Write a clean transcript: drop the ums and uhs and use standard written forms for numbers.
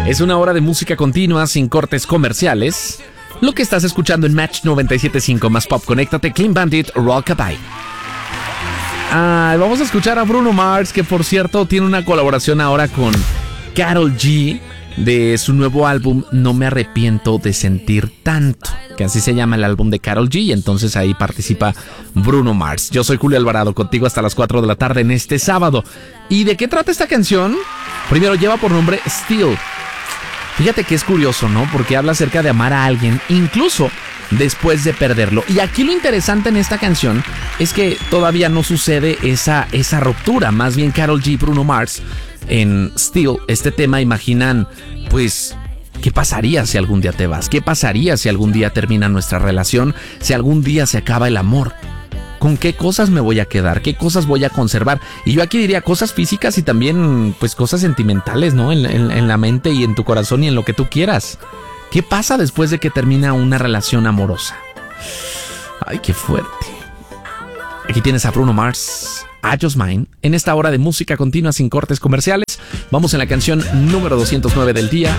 Es una hora de música continua sin cortes comerciales. Lo que estás escuchando en Match 97.5 más Pop. Conéctate, Clean Bandit, Rockabye. Vamos a escuchar a Bruno Mars, que por cierto tiene una colaboración ahora con Karol G de su nuevo álbum No Me Arrepiento de Sentir Tanto, que así se llama el álbum de Karol G, y entonces ahí participa Bruno Mars. Yo soy Julio Alvarado, contigo hasta las 4 de la tarde en este sábado. ¿Y de qué trata esta canción? Primero, lleva por nombre Still. Fíjate que es curioso, ¿no? Porque habla acerca de amar a alguien, incluso después de perderlo. Y aquí lo interesante en esta canción es que todavía no sucede esa ruptura. Más bien Karol G y Bruno Mars en Still, este tema, imaginan, pues, ¿qué pasaría si algún día te vas? ¿Qué pasaría si algún día termina nuestra relación? Si algún día se acaba el amor. ¿Con qué cosas me voy a quedar? ¿Qué cosas voy a conservar? Y yo aquí diría cosas físicas y también, pues, cosas sentimentales, ¿no? En la mente y en tu corazón y en lo que tú quieras. ¿Qué pasa después de que termina una relación amorosa? Ay, qué fuerte. Aquí tienes a Bruno Mars, I Just Mine, en esta hora de música continua sin cortes comerciales. Vamos en la canción número 209 del día.